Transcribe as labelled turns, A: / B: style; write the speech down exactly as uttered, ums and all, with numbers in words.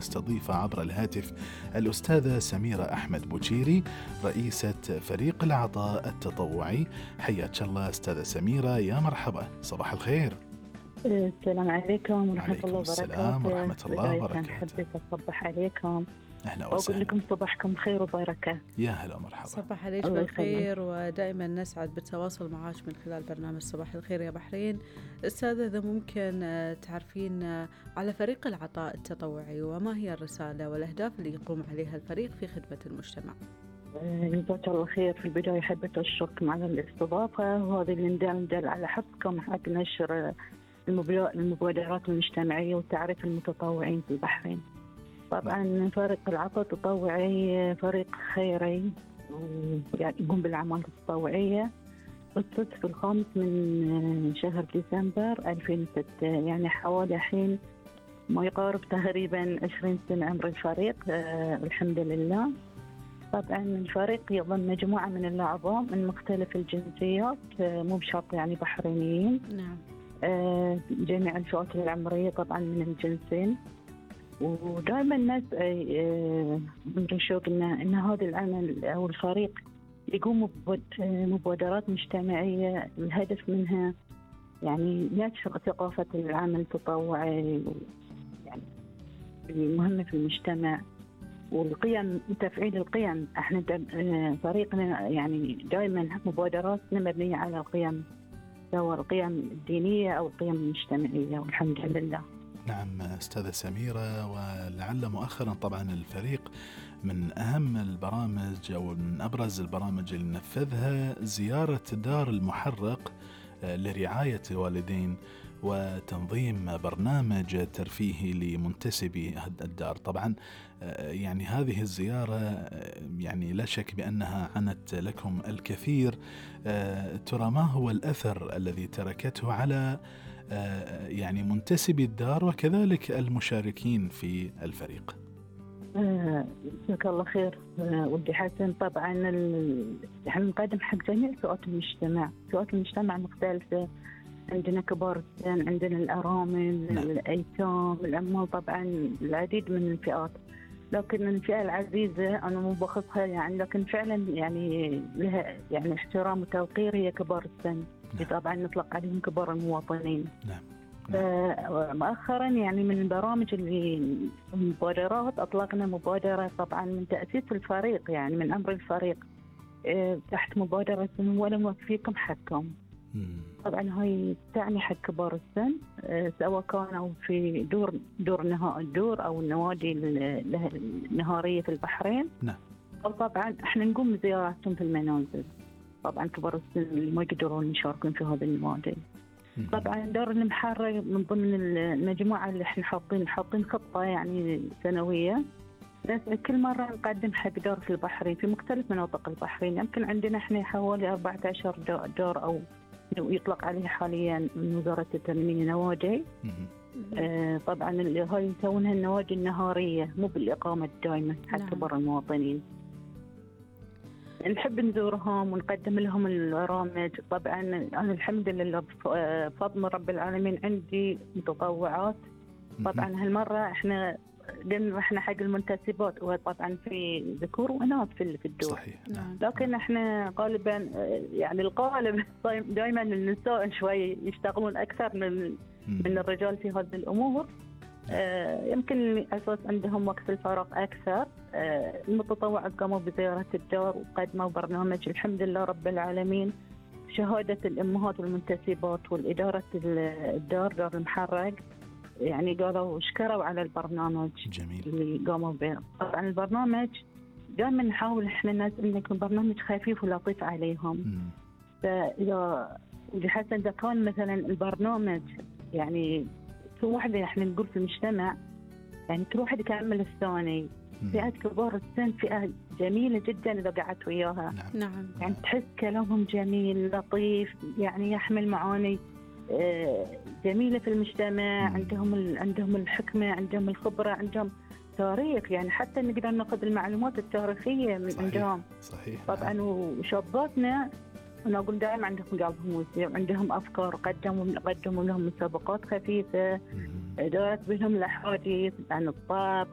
A: نستضيف عبر الهاتف الأستاذة سميرة أحمد بوشيري، رئيسة فريق العطاء التطوعي. حياك الله أستاذة سميرة، يا مرحبا، صباح الخير.
B: السلام عليكم ورحمة الله وبركاته.
A: السلام ورحمة الله وبركاته.
B: حبيت أصبح عليكم
A: أهلا
B: وأقول
A: وسهلا.
B: لكم صباحكم خير وبركة.
A: يا هلا ومرحبا.
C: صباح عليك بالخير، ودائما نسعد بالتواصل معك من خلال برنامج صباح الخير يا بحرين. أستاذة، إذا ممكن تعرفين على فريق العطاء التطوعي وما هي الرسالة والأهداف اللي يقوم عليها الفريق في خدمة المجتمع؟
B: جزاك الله خير. في البداية حبيت أشكركم على الاستضافة، وهذا اللي ندل على حرصكم حق نشر المبادرات المجتمعية وتعريف المتطوعين في البحرين. طبعا فريق العطاء التطوعي فريق خيري يعني يقوم بالأعمال التطوعية. أسس في الخامس من شهر ديسمبر ألفين وستة، يعني حوالي حين ما يقارب تقريبا عشرين سنة عمر الفريق. آه الحمد لله. طبعا الفريق يضم مجموعة من الأعضاء من مختلف الجنسيات، آه مو بشرط يعني بحرينيين.
C: نعم.
B: آه جميع الفئات العمرية طبعا من الجنسين. ودائما الناس بنشوف إن إن هذا العمل أو الفريق يقوم بمبادرات مجتمعية الهدف منها يعني نشر ثقافة العمل التطوعي يعني المهمة في المجتمع والقيم وتفعيل القيم. احنا فريقنا يعني دائما مبادراتنا مبنية على القيم، سواء القيم الدينية أو القيم المجتمعية، والحمد لله.
A: نعم أستاذة سميرة، ولعل مؤخرا طبعا الفريق من أهم البرامج أو من أبرز البرامج اللي نفذها زيارة دار المحرق لرعاية الوالدين وتنظيم برنامج ترفيهي لمنتسبي الدار. طبعا يعني هذه الزيارة يعني لا شك بأنها عنت لكم الكثير. ترى ما هو الأثر الذي تركته على يعني منتسبي الدار وكذلك المشاركين في الفريق؟
B: جزاك الله خير ودي حسن. طبعا احنا نقدم حق جميع فئات المجتمع، فئات المجتمع مختلفة. عندنا كبار السن، عندنا الأرامل،
A: نعم.
B: الأيتام، الأموال، طبعا العديد من الفئات. لكن الفئة العزيزة أنا مو بخصها يعني، لكن فعلا يعني لها يعني احترام وتوقير، هي كبار السن.
A: نعم.
B: طبعا نطلق عليهم كبار المواطنين.
A: نعم.
B: نعم. مؤخرا يعني من البرامج اللي المبادرات أطلقنا مبادرة طبعا من تأسيس الفريق، يعني من أمر الفريق تحت مبادرة ولا موفيكم حقكم. طبعا هاي تعني حق كبار السن، سواء كانوا في دور دور نهاء الدور أو النوادي النهارية في البحرين.
A: نعم.
B: أو طبعا احنا نقوم بزياراتهم في المنازل. طبعا كبار السن اللي ما يقدرون يشاركون في هذه النوادي. طبعا دار المحرق من ضمن المجموعة اللي احنا حاطين حاطين خطة يعني سنوية. بس كل مرة نقدم حق دار في البحرين في مختلف مناطق البحرين. يمكن عندنا احنا حوالي أربعة عشر دار أو يطلق عليه حاليا من وزارة التنمية نوادي. آه طبعا اللي هاي يسوونها النوادي النهارية مو بالإقامة الدائمة حتى
C: نعم.
B: برا المواطنين. نحب نزورهم ونقدم لهم البرامج. طبعا أنا الحمد لله بفضل رب العالمين عندي متطوعات. طبعا هالمرة احنا قلنا احنا حق المنتسبات، وطبعا في ذكور وإناث في في الدور.
A: صحيح.
C: نعم.
B: لكن احنا غالبا يعني الغالب دائما النساء شوي يشتغلون أكثر من من الرجال في هذه الأمور. آه يمكن أساس عندهم وقت الفراغ أكثر. آه المتطوعات قاموا بزيارة الدار وقدموا برنامج الحمد لله رب العالمين شهادة الأمهات والمنتسبات والإدارة الدار دار المحرق. يعني قالوا شكروا على البرنامج.
A: جميل. اللي
B: قاموا به. طبعا البرنامج دائما نحاول احنا الناس انه يكون برنامج خفيف ولطيف عليهم. فاذا حتى اذا كان مثلا البرنامج يعني كل واحدة احنا نقول في المجتمع يعني كل واحد يكمل الثاني. فئة كبار السن فئة جميلة جدا إذا قعدت وياها.
C: نعم. نعم.
B: يعني تحس كلامهم جميل لطيف، يعني يحمل معاني جميلة في المجتمع. عندهم عندهم الحكمة، عندهم الخبرة، عندهم تاريخ. يعني حتى نقدر ناخذ المعلومات التاريخية من
A: صحيح.
B: عندهم.
A: صحيح.
B: طبعا وشاباتنا أنا أقول دائما عندهم قلبهم وسيع، عندهم أفكار. قدموا قدموا لهم مسابقات خفيفة، دارت بهم الأحاديث عن الطب